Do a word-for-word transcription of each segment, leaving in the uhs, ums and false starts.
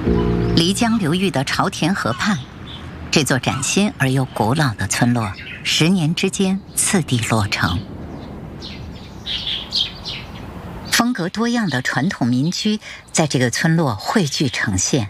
漓江流域的朝田河畔，这座崭新而又古老的村落，十年之间次第落成。风格多样的传统民居在这个村落汇聚呈现。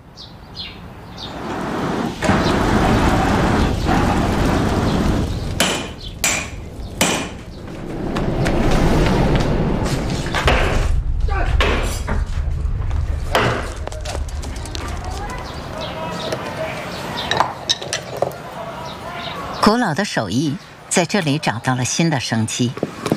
古老的手艺在这里找到了新的生机。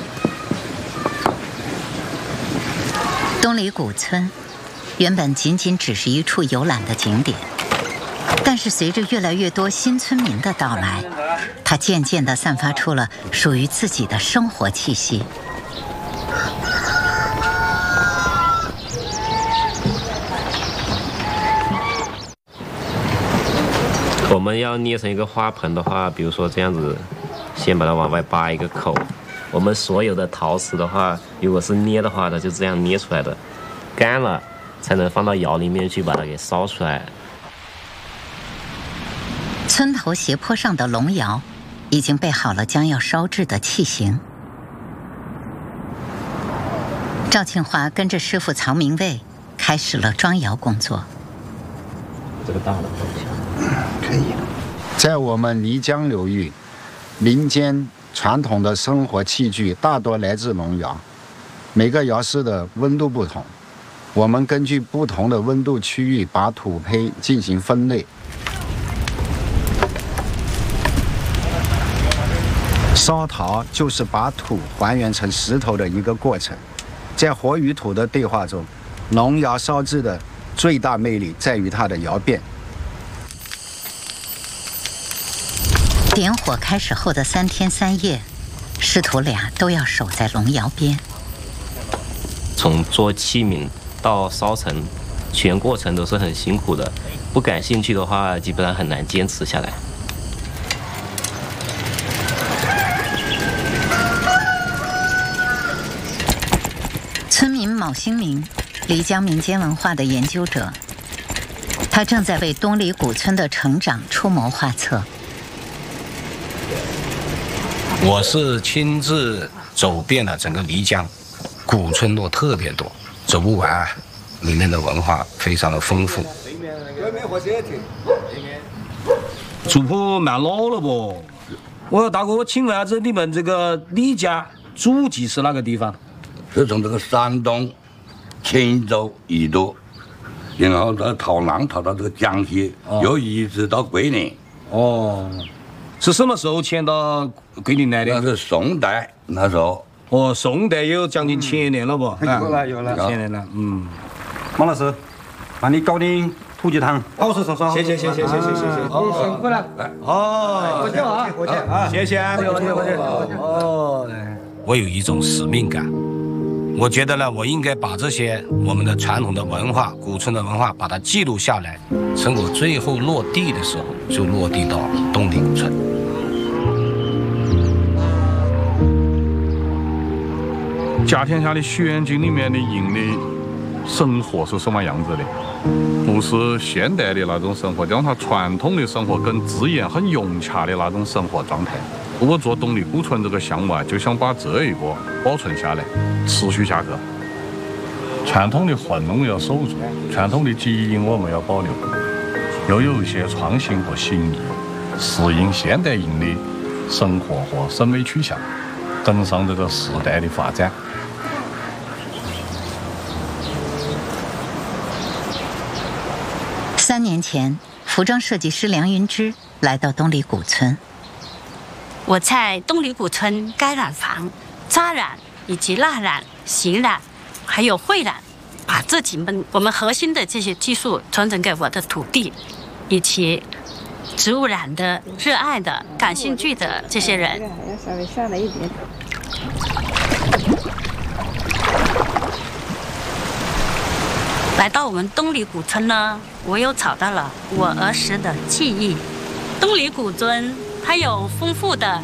东里古村原本仅仅只是一处游览的景点，但是随着越来越多新村民的到来，它渐渐地散发出了属于自己的生活气息。 我们要捏成一个花盆的话，比如说这样子，先把它往外扒一个口。我们所有的陶瓷的话，如果是捏的话，它就这样捏出来的，干了才能放到窑里面去把它给烧出来。 村头斜坡上的龙窑已经备好了将要烧制的器型。赵庆华跟着师傅曹明卫开始了装窑工作。 这个大的放下， 可以。在我们漓江流域，民间传统的生活器具大多来自龙窑，每个窑室的温度不同，我们根据不同的温度区域把土坯进行分类。烧陶就是把土还原成石头的一个过程，在火与土的对话中，龙窑烧制的最大魅力在于它的窑变。 点火开始后的三天三夜，师徒俩都要守在龙窑边。 从做器皿到烧成，全过程都是很辛苦的。不感兴趣的话，基本上很难坚持下来。 村民卯兴明，漓江民间文化的研究者，他正在为东里古村的成长出谋划策。 我是亲自走遍了整个漓江，古村落特别多，走不完，里面的文化非常的丰富。 族谱蛮老了不？我大哥，请问下子你们这个李家祖籍是哪个地方？ 是从这个山东青州宜都，然后到逃难逃到这个江西，哦、又一直到桂林。 哦，是什么时候迁到桂林来的？ 那是宋代那时候。 哦，宋代有将近千年了不？ 有了有了， 千年了。嗯， 王老师，帮你搞点土鸡汤。 好，是是是，谢谢谢谢谢谢谢谢。 你辛苦了。 哦， 过去啊，过去啊， 谢谢，过去过去。哦， 我有一种使命感。我觉得呢，我应该把这些我们的传统的文化、古村的文化，把它记录下来，趁我最后落地的时候，就落地到东里古村。 家天下的选景里面的人的生活是什么样子的？不是现代的那种生活，将它传统的生活跟自然很融洽的那种生活状态。我做东里古村这个项目啊，就想把这一个保存下来，持续下去。传统的混弄要守住，传统的基因我们要保留，又有一些创新和新意，适应现代人的生活和审美取向，跟上这个时代的发展。 三年前，服装设计师梁云芝来到东里古村。 我在东里古村该染坊、扎染以及蜡染、洗染，还有绘染，把这几门我们核心的这些技术传承给我的徒弟，以及植物染的热爱的、感兴趣的这些人。 要稍微下来一点。 来到我们东里古村呢，我又找到了我儿时的记忆。东里古村它有丰富的